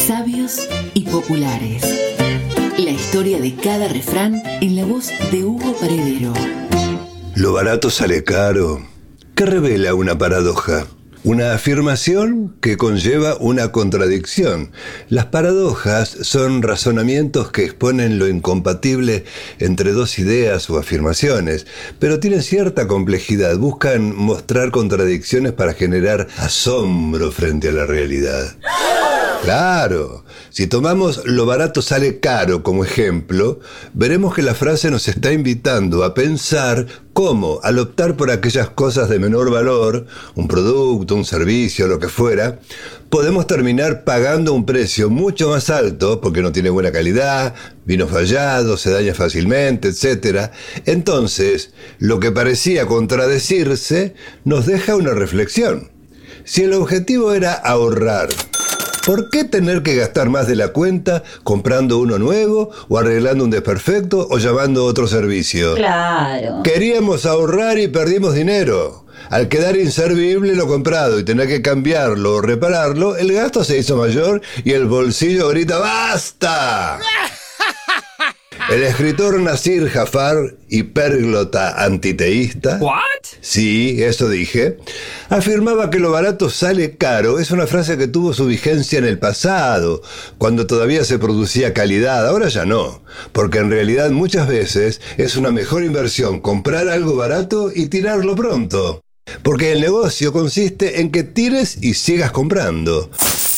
Sabios y populares. La historia de cada refrán en la voz de Hugo Paredero. Lo barato sale caro. ¿Qué revela una paradoja? Una afirmación que conlleva una contradicción. Las paradojas son razonamientos que exponen lo incompatible entre dos ideas o afirmaciones, pero tienen cierta complejidad. Buscan mostrar contradicciones para generar asombro frente a la realidad. Claro, si tomamos lo barato sale caro como ejemplo, veremos que la frase nos está invitando a pensar cómo, al optar por aquellas cosas de menor valor, un producto, un servicio, lo que fuera, podemos terminar pagando un precio mucho más alto porque no tiene buena calidad, vino fallado, se daña fácilmente, etc. Entonces, lo que parecía contradecirse nos deja una reflexión. Si el objetivo era ahorrar, ¿por qué tener que gastar más de la cuenta comprando uno nuevo o arreglando un desperfecto o llamando a otro servicio? Claro. Queríamos ahorrar y perdimos dinero. Al quedar inservible lo comprado y tener que cambiarlo o repararlo, el gasto se hizo mayor y el bolsillo grita ¡basta! El escritor Nasir Jafar, hipérglota antiteísta, ¿What? Sí, eso dije, afirmaba que lo barato sale caro. Es una frase que tuvo su vigencia en el pasado, cuando todavía se producía calidad. Ahora ya no, porque en realidad muchas veces es una mejor inversión comprar algo barato y tirarlo pronto, porque el negocio consiste en que tires y sigas comprando.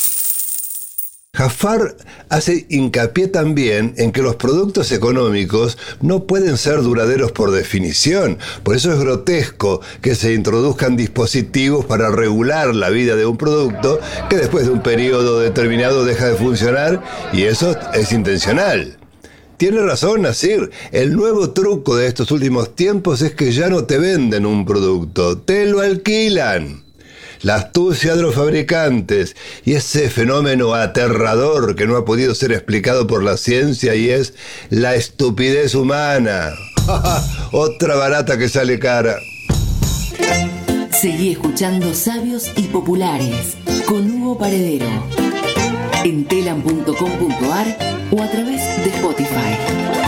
Jafar hace hincapié también en que los productos económicos no pueden ser duraderos por definición. Por eso es grotesco que se introduzcan dispositivos para regular la vida de un producto que después de un periodo determinado deja de funcionar, y eso es intencional. Tiene razón Nasir, el nuevo truco de estos últimos tiempos es que ya no te venden un producto, te lo alquilan. La astucia de los fabricantes y ese fenómeno aterrador que no ha podido ser explicado por la ciencia, y es la estupidez humana. Otra barata que sale cara. Seguí escuchando Sabios y Populares con Hugo Paredero en telam.com.ar o a través de Spotify.